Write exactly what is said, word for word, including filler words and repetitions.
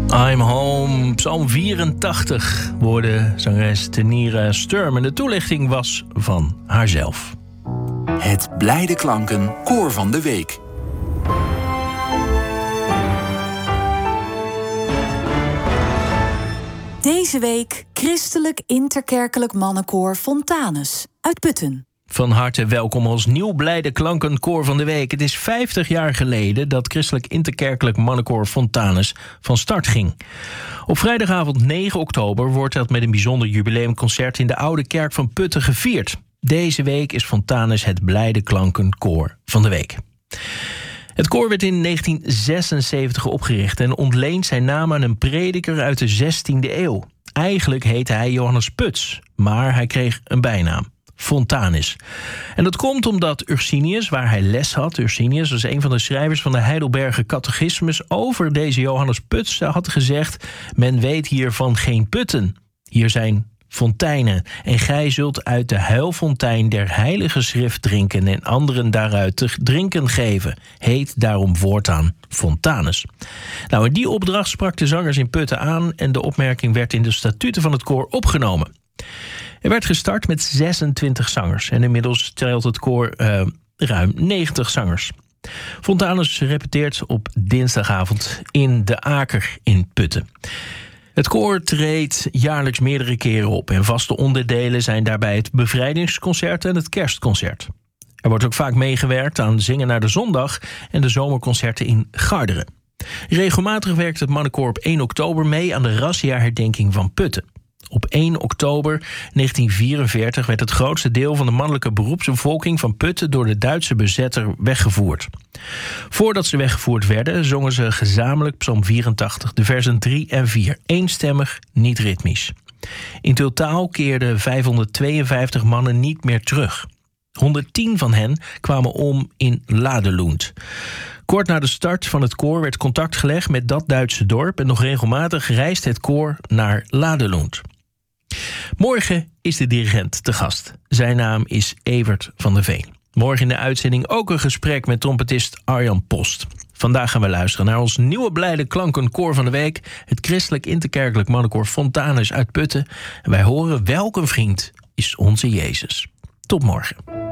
I'm Home, Psalm vierentachtig, woorden zangeres Tenira Sturm. En de toelichting was van haarzelf. Het Blijde Klanken Koor van de Week. Deze week Christelijk Interkerkelijk Mannenkoor Fontanus uit Putten. Van harte welkom als nieuw Blijde Klanken Koor van de Week. Het is vijftig jaar geleden dat Christelijk Interkerkelijk Mannenkoor Fontanus van start ging. Op vrijdagavond negen oktober wordt dat met een bijzonder jubileumconcert in de Oude Kerk van Putten gevierd. Deze week is Fontanus het Blijde Klanken Koor van de Week. Het koor werd in negentien zesenzeventig opgericht en ontleent zijn naam aan een prediker uit de zestiende eeuw. Eigenlijk heette hij Johannes Puts, maar hij kreeg een bijnaam: Fontanus. En dat komt omdat Ursinius, waar hij les had, Ursinius was een van de schrijvers van de Heidelberger Catechismus, over deze Johannes Puts had gezegd: men weet hiervan geen putten. Hier zijn fonteinen, en gij zult uit de huilfontein der heilige schrift drinken en anderen daaruit te drinken geven. Heet daarom voortaan Fontanus. Nou, en die opdracht sprak de zangers in Putten aan en de opmerking werd in de statuten van het koor opgenomen. Er werd gestart met zesentwintig zangers en inmiddels telt het koor uh, ruim negentig zangers. Fontanus repeteert op dinsdagavond in de Aker in Putten. Het koor treedt jaarlijks meerdere keren op en vaste onderdelen zijn daarbij het bevrijdingsconcert en het kerstconcert. Er wordt ook vaak meegewerkt aan Zingen naar de Zondag en de zomerconcerten in Garderen. Regelmatig werkt het mannenkoor op één oktober mee aan de rasjaarherdenking van Putten. Op één oktober negentien vierenveertig werd het grootste deel van de mannelijke beroepsbevolking van Putten door de Duitse bezetter weggevoerd. Voordat ze weggevoerd werden, zongen ze gezamenlijk Psalm vierentachtig, de versen drie en vier, eenstemmig, niet ritmisch. In totaal keerden vijfhonderdtweeënvijftig mannen niet meer terug. honderdtien van hen kwamen om in Ladelund. Kort na de start van het koor werd contact gelegd met dat Duitse dorp en nog regelmatig reist het koor naar Ladelund. Morgen is de dirigent te gast. Zijn naam is Evert van der Veen. Morgen in de uitzending ook een gesprek met trompetist Arjan Post. Vandaag gaan we luisteren naar ons nieuwe Blijde Klanken Koor van de Week, het Christelijk Interkerkelijk Mannenkoor Fontanus uit Putten. En wij horen welk een vriend is onze Jezus. Tot morgen.